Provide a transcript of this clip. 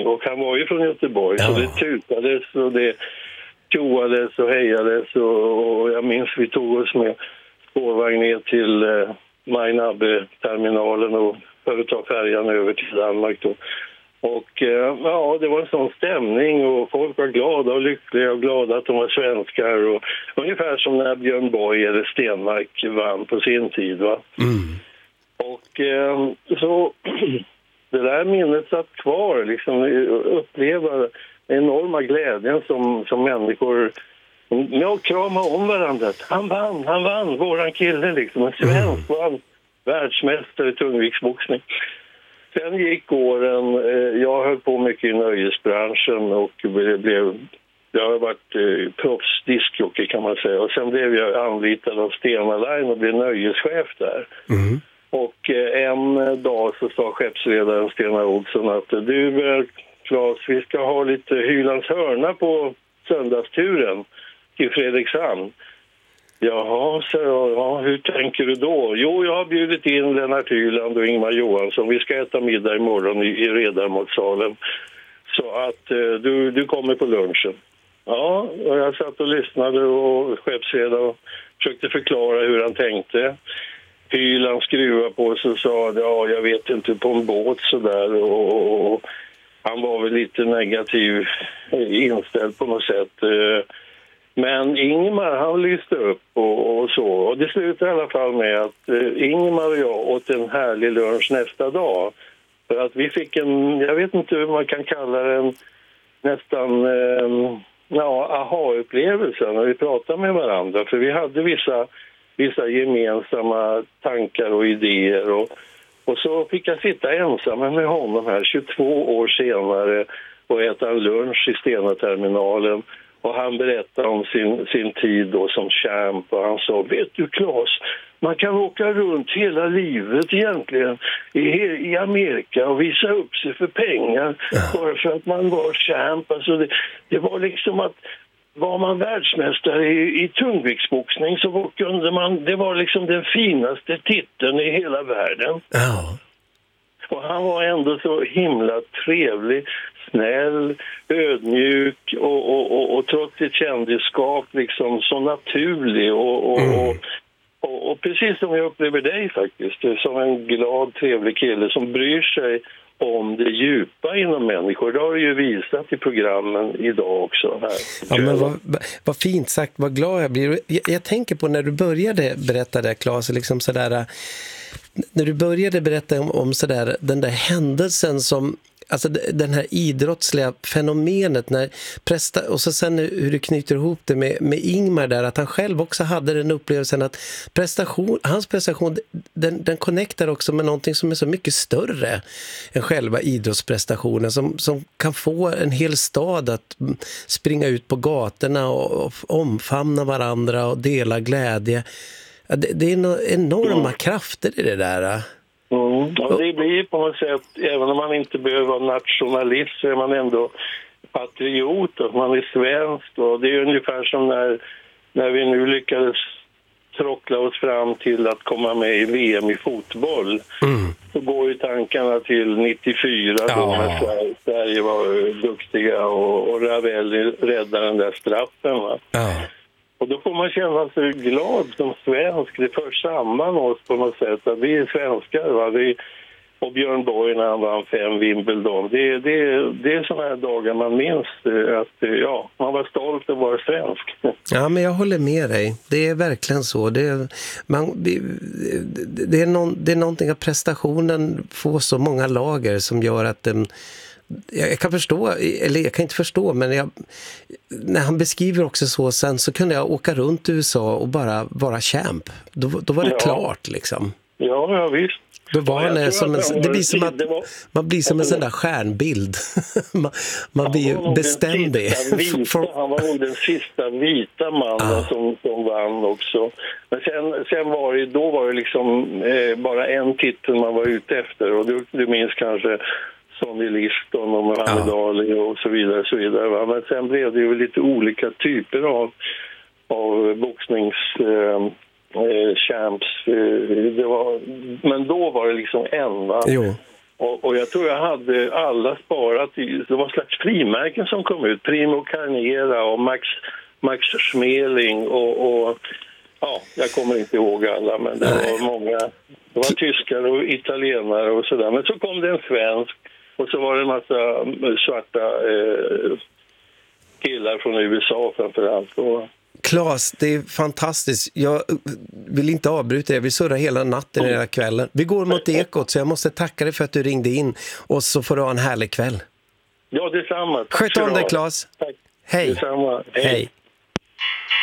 Och han var ju från Göteborg, så det tutades och det tjoades och hejades. Och jag minns vi tog oss med spårvagn ner till Majnabbe-terminalen och företag färjan över till Danmark då. Och det var en sån stämning och folk var glada och lyckliga och glada att de var svenskar. Och ungefär som när Björn Borg eller Stenmark vann på sin tid, va? Och så det där minnet satt kvar, liksom uppleva den enorma glädjen som människor kramade om varandra. Han vann, våran kille liksom, en svensk vann, världsmästare i tungviktsboxning. Sen gick åren, jag höll på mycket i nöjesbranschen och jag har varit proffsdiskjockey kan man säga. Och sen blev jag anlitad av Stena Line och blev nöjeschef där. Och en dag så sa skeppsredaren Stena Olsson att du Claes, vi ska ha lite Hylands hörna på söndagsturen till Fredrikshamn. Jaha, så hur tänker du då? Jo, jag har bjudit in Lennart Hyland och Ingmar Johansson. Vi ska äta middag imorgon i redarmatsalen. Så att du kommer på lunchen. Ja, och jag satt och lyssnade och skeppsredade och försökte förklara hur han tänkte. Hyland skruvade på sig och sa jag vet inte, på en båt sådär. Och han var väl lite negativ inställd på något sätt. Men Ingmar, han lyste upp och så. Och det slutade i alla fall med att Ingmar och jag åt en härlig lunch nästa dag. För att vi fick jag vet inte hur man kan kalla den, nästan aha-upplevelse när vi pratade med varandra. För vi hade vissa gemensamma tankar och idéer. Och så fick jag sitta ensam med honom här 22 år senare och äta en lunch i Stena-terminalen. Och han berättade om sin tid då som champ och han sa, vet du Claes, man kan åka runt hela livet egentligen i Amerika och visa upp sig för pengar bara för att man var champ. Alltså det var liksom att var man världsmästare i tungviktsboxning så kunde man, det var liksom den finaste titeln i hela världen. Och han var ändå så himla trevlig, snäll, ödmjuk och trots sitt kändisskap liksom så naturlig och precis som jag upplever dig faktiskt, som en glad, trevlig kille som bryr sig om det djupa inom människor. Det har du ju visat i programmen idag också. Här. Ja, men vad fint sagt, vad glad jag blir. Jag tänker på när du började berätta det, Claes, liksom sådär, när du började berätta om sådär, den där händelsen som, alltså den här idrottsliga fenomenet när och så sen hur du knyter ihop det med Ingmar där, att han själv också hade den upplevelsen att hans prestation den connectar också med någonting som är så mycket större än själva idrottsprestationen som kan få en hel stad att springa ut på gatorna och omfamna varandra och dela glädje. Det är enorma krafter i det där. Ja, det blir på något sätt, även om man inte behöver vara nationalist så är man ändå patriot och man är svensk. Och det är ungefär som när vi nu lyckades tråckla oss fram till att komma med i VM i fotboll. Så går ju tankarna till 94 då när Sverige var duktiga och Ravel räddade den där straffen, va? Och då får man känna sig glad som svensk. Det för samman oss på något sätt. Att vi är svenskar, va? Och Björn Borg när han vann 5 Wimbledon. Det är sådana här dagar man minns. Att man var stolt att vara svensk. Ja, men jag håller med dig. Det är verkligen så. Det är någonting att prestationen får så många lager som gör att jag kan förstå, eller jag kan inte förstå, men när han beskriver också sen så kunde jag åka runt i USA och bara vara champ. Då var det klart liksom. Ja, visst. Då var det blir som att man blir som en sån där stjärnbild. man blir beständig. Han var nog den sista vita mannen som vann också. Men sen var det liksom bara en titel man var ute efter. Och du minns kanske Sonny Liston och Muhammad Ali och så vidare, så vidare, va? Men sen blev det ju lite olika typer av boxningschamps. Men då var det liksom en, va? Jo. Och jag tror jag hade alla sparat i, det var en slags frimärken som kom ut. Primo Carnera och Max Schmeling och ja, jag kommer inte ihåg alla, men det var många. Det var tyskar och italienare och sådär. Men så kom det en svensk och så var det en massa svarta killar från USA framförallt. Claes, det är fantastiskt. Jag vill inte avbryta det. Vi surrar hela natten hela kvällen. Vi går mot ekot, så jag måste tacka dig för att du ringde in. Och så får du ha en härlig kväll. Ja, detsamma. Sköt om dig, Claes. Tack. Hej. Detsamma. Hej.